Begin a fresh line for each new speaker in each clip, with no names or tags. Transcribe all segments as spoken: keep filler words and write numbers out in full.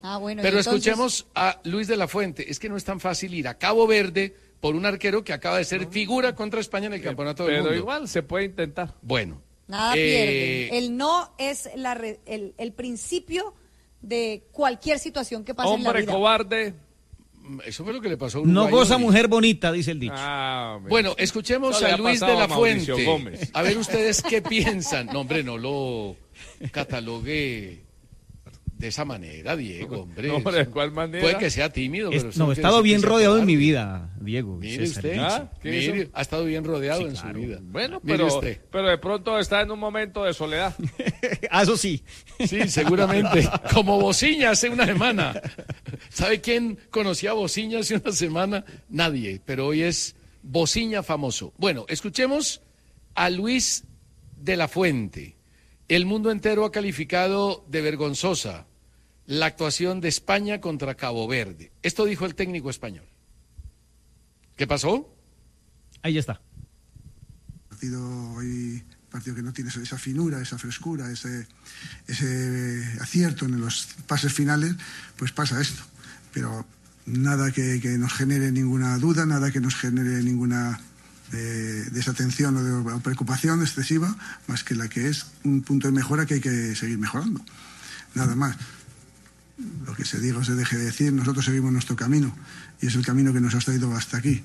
Ah, bueno,
Pero
entonces...
escuchemos a Luis de la Fuente. Es que no es tan fácil ir a Cabo Verde por un arquero que acaba de ser figura contra España en el Campeonato del
Pero
Mundo.
igual se puede intentar.
Bueno.
Nada
eh,
pierde. El no es la re- el, el principio de cualquier situación que pase en la
Hombre
vida.
cobarde.
Eso fue lo que le pasó a
No
Uruguay
goza
hoy.
mujer bonita, dice el dicho.
Ah, hombre.
Bueno, escuchemos
Eso le
a
ha
Luis de
pasado
la
a Mauricio
Fuente.
Gómez.
A ver ustedes qué piensan. No, hombre, no lo catalogue de esa manera, Diego, hombre.
No, hombre, ¿de cuál manera?
Puede que sea tímido,
Es-
pero eso
no, he
quiere
estado
decir que
bien
sea
rodeado en
cobarde.
mi vida, Diego.
Mire
César,
usted,
dicho.
¿Ah? ¿Qué
mire,
hizo?
ha estado bien rodeado
Sí,
en
claro.
su vida.
Bueno,
Mire
pero,
usted.
pero de pronto está en un momento de soledad.
Ah, eso sí.
Sí, seguramente. Como Bociña hace una semana. ¿Sabe quién conocía a Bociña hace una semana? Nadie, pero hoy es Bociña famoso. Bueno, escuchemos a Luis de la Fuente. El mundo entero ha calificado de vergonzosa la actuación de España contra Cabo Verde. Esto dijo el técnico español. ¿Qué pasó?
Ahí está.
Partido hoy, partido que no tiene esa finura, esa frescura, ese, ese acierto en los pases finales, pues pasa esto. Pero nada que, que nos genere ninguna duda, nada que nos genere ninguna eh, desatención o, de, o preocupación excesiva, más que la que es un punto de mejora que hay que seguir mejorando. Nada más. Lo que se diga o se deje de decir, nosotros seguimos nuestro camino y es el camino que nos ha traído hasta aquí.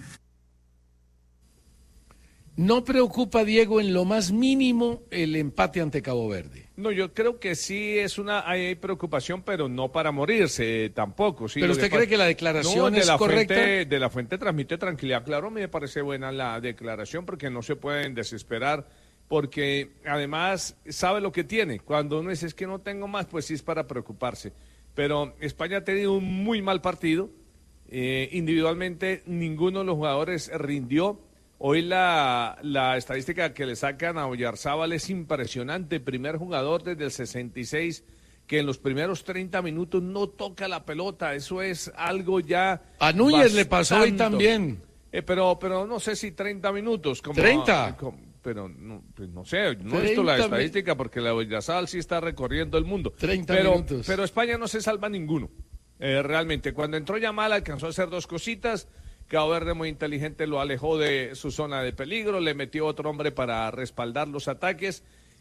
¿No preocupa, Diego, en lo más mínimo el empate ante Cabo Verde?
No, yo creo que sí es una hay preocupación, pero no para morirse tampoco. Sí,
¿Pero
lo
usted
que
cree
pasa-
que la declaración
No, de
es
la
correcta?
Fuente, de la Fuente transmite tranquilidad. Claro, me parece buena la declaración porque no se pueden desesperar, porque además sabe lo que tiene. Cuando uno dice es que no tengo más, pues sí es para preocuparse. Pero España ha tenido un muy mal partido. Eh, individualmente ninguno de los jugadores rindió. Hoy la, la estadística que le sacan a Oyarzábal es impresionante. Primer jugador desde el sesenta y seis que en los primeros treinta minutos no toca la pelota. Eso es algo ya...
A Núñez le
bastante.
pasó hoy también.
Eh, pero, pero no sé si treinta minutos. Como,
¿treinta?
como- pero no, pues no sé, no he visto la
treinta mi-
estadística porque la Oyarzábal sí está recorriendo el mundo.
treinta
pero,
minutos.
Pero España no se salva ninguno. Eh, realmente, cuando entró Yamal alcanzó a hacer dos cositas. Cabo Verde muy inteligente lo alejó de su zona de peligro, le metió otro hombre para respaldar los ataques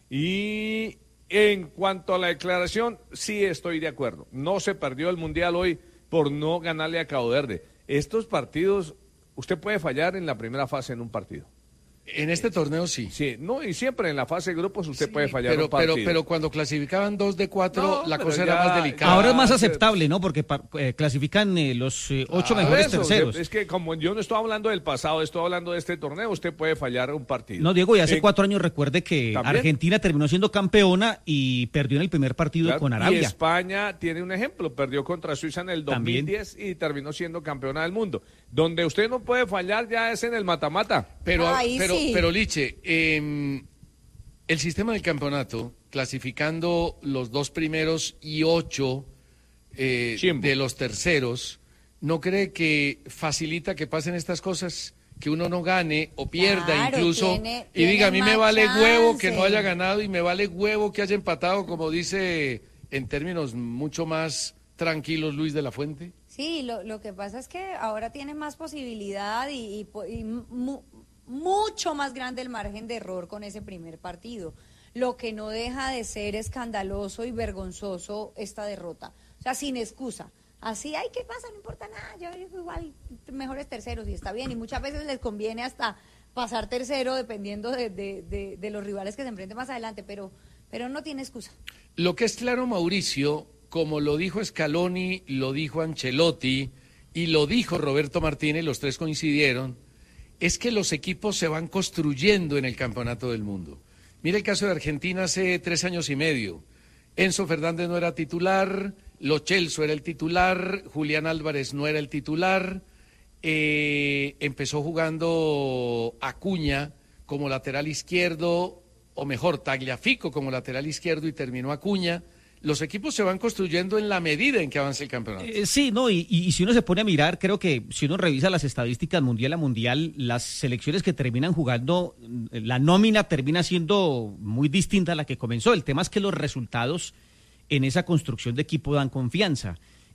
y en cuanto a la declaración, sí estoy de acuerdo. No se perdió el Mundial hoy por no ganarle a Cabo Verde. Estos partidos, usted puede fallar en la primera fase en un partido.
En este torneo sí.
Sí, no, y siempre en la fase de grupos usted puede fallar
Pero,
un partido.
pero, pero cuando clasificaban dos de cuatro,
No,
la
pero
cosa era
ya-
más delicada.
Ahora es más
se-
aceptable, ¿no? Porque pa- eh, clasifican eh, los eh, ocho
Por
mejores
eso,
terceros.
Es que como yo no estoy hablando del pasado, estoy hablando de este torneo, usted puede fallar un partido.
No, Diego, y hace
Eh,
cuatro años recuerde que
¿también?
Argentina terminó siendo campeona y perdió en el primer partido
Claro,
con
y
Arabia.
España tiene un ejemplo, perdió contra Suiza en el dos mil diez y terminó siendo campeona del mundo. Donde usted no puede fallar ya es en el mata-mata.
Pero,
Ahí
pero,
sí.
pero Liche, eh, el sistema del campeonato, clasificando los dos primeros y ocho eh,
Chimbo.
de los terceros, ¿no cree que facilita que pasen estas cosas? Que uno no gane o pierda
Claro,
incluso
tiene-
y diga, a mí
tiene
me
más
vale huevo que
chance.
no haya ganado y me vale huevo que haya empatado, como dice en términos mucho más tranquilos Luis de la Fuente.
Sí, lo, lo que pasa es que ahora tiene más posibilidad y, y po- y mu- mucho más grande el margen de error con ese primer partido, lo que no deja de ser escandaloso y vergonzoso esta derrota. O sea, sin excusa. Así, ay, ¿qué pasa? No importa nada, yo digo igual mejores terceros y está bien. Y muchas veces les conviene hasta pasar tercero dependiendo de, de, de, de los rivales que se enfrenten más adelante, pero, pero no tiene excusa.
Lo que es claro, Mauricio, como lo dijo Scaloni, lo dijo Ancelotti y lo dijo Roberto Martínez, los tres coincidieron, es que los equipos se van construyendo en el Campeonato del Mundo. Mira el caso de Argentina hace tres años y medio. Enzo Fernández no era titular, Lo Celso era el titular, Julián Álvarez no era el titular, eh, empezó jugando Acuña como lateral izquierdo, o mejor, Tagliafico como lateral izquierdo y terminó Acuña. Los equipos se van construyendo en la medida en que avanza el campeonato.
Eh, sí, no, y, y si uno se pone a mirar, creo que si uno revisa las estadísticas mundial a mundial, las selecciones que terminan jugando, la nómina termina siendo muy distinta a la que comenzó. El tema es que los resultados en esa construcción de equipo dan confianza.